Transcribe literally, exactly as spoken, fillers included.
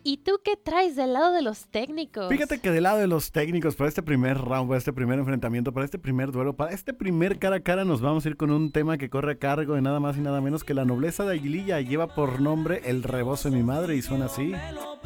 ¿y tú qué traes del lado de los técnicos? Fíjate que del lado de los técnicos, para este primer round, para este primer enfrentamiento, para este primer duelo, para este primer cara a cara, nos vamos a ir con un tema que corre a cargo de nada más y nada menos que la nobleza de Aguililla. Lleva por nombre El rebozo de mi madre y suena así.